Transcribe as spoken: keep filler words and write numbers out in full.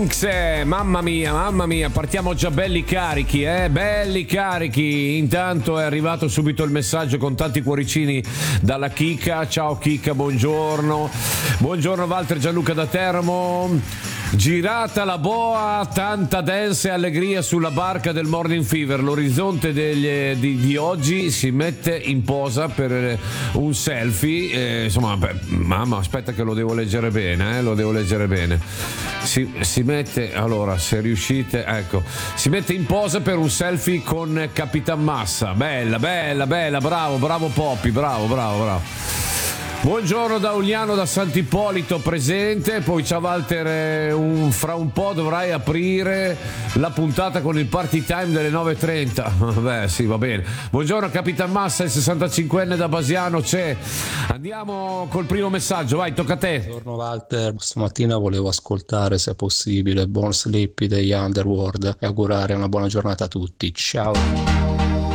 Monks, eh, mamma mia, mamma mia, partiamo già belli carichi, eh, belli carichi. Intanto è arrivato subito il messaggio con tanti cuoricini dalla Chica. Ciao Chica, buongiorno. Buongiorno Walter Gianluca da Teramo. Girata la boa, tanta dance e allegria sulla barca del Morning Fever. L'orizzonte degli, di, di oggi si mette in posa per un selfie. Eh, insomma, beh, mamma, aspetta che lo devo leggere bene, eh, lo devo leggere bene. Si, si mette, allora, se riuscite, ecco, si mette in posa per un selfie con Capitan Massa. Bella, bella, bella, bravo, bravo Poppy, bravo, bravo, bravo. Buongiorno da Uliano da Sant'Ippolito presente, poi ciao Walter, eh, un, fra un po' dovrai aprire la puntata con il party time delle nove e trenta. Beh sì, va bene. Buongiorno Capitan Massa, il sessantacinquenne da Basiano c'è. Andiamo col primo messaggio, vai, tocca a te. Buongiorno Walter, stamattina volevo ascoltare se possibile Born Sleepy degli Underworld e augurare una buona giornata a tutti, ciao.